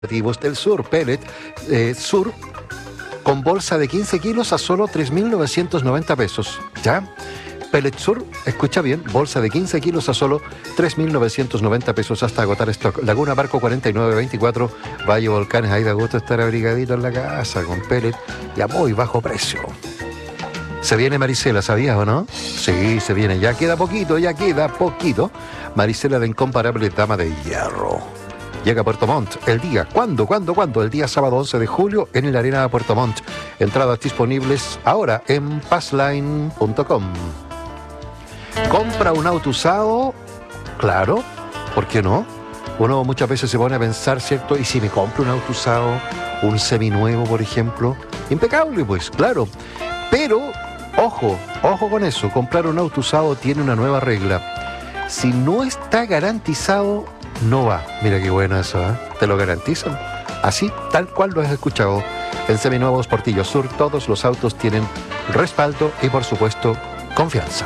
del Sur, Pellet Sur, con bolsa de 15 kilos a solo 3.990 pesos. ¿Ya? Pellet Sur, escucha bien, bolsa de 15 kilos a solo 3.990 pesos hasta agotar stock. Laguna Barco 4924, Valle Volcanes, ahí da gusto estar abrigadito en la casa con pellet y a muy bajo precio. Se viene Marisela, ¿sabías o no? Sí, se viene, ya queda poquito. Marisela, la incomparable dama de hierro. Llega a Puerto Montt el día, ¿cuándo? El día sábado 11 de julio en el Arena de Puerto Montt. Entradas disponibles ahora en passline.com. ¿Compra un auto usado? Claro, ¿por qué no? Uno muchas veces se pone a pensar, ¿cierto? ¿Y si me compro un auto usado? Un seminuevo, por ejemplo. Impecable, pues, claro. Pero, ojo con eso. Comprar un auto usado tiene una nueva regla. Si no está garantizado, no va. Mira qué bueno eso, ¿eh? Te lo garantizan. Así, tal cual lo has escuchado. En Seminuevos Portillo Sur, todos los autos tienen respaldo y, por supuesto, confianza.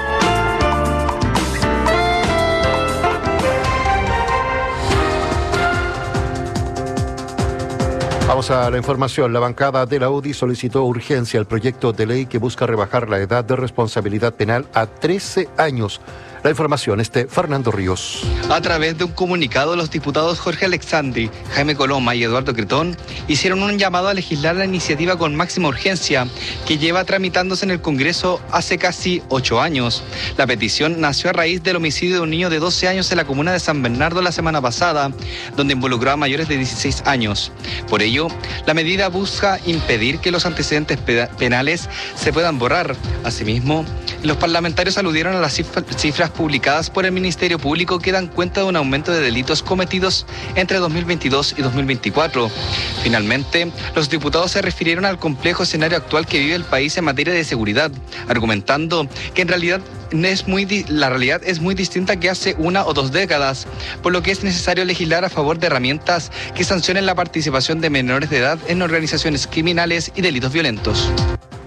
Vamos a la información. La bancada de la UDI solicitó urgencia el proyecto de ley que busca rebajar la edad de responsabilidad penal a 13 años. La información, Fernando Ríos. A través de un comunicado, los diputados Jorge Alexandri, Jaime Coloma y Eduardo Cretón hicieron un llamado a legislar la iniciativa con máxima urgencia, que lleva tramitándose en el Congreso hace casi 8 años. La petición nació a raíz del homicidio de un niño de 12 años en la comuna de San Bernardo la semana pasada, donde involucró a mayores de 16 años. Por ello, la medida busca impedir que los antecedentes penales se puedan borrar. Asimismo, los parlamentarios aludieron a las cifras publicadas por el Ministerio Público que dan cuenta de un aumento de delitos cometidos entre 2022 y 2024. Finalmente, los diputados se refirieron al complejo escenario actual que vive el país en materia de seguridad, argumentando que en realidad la realidad es muy distinta que hace 1 o 2 décadas, por lo que es necesario legislar a favor de herramientas que sancionen la participación de menores de edad en organizaciones criminales y delitos violentos.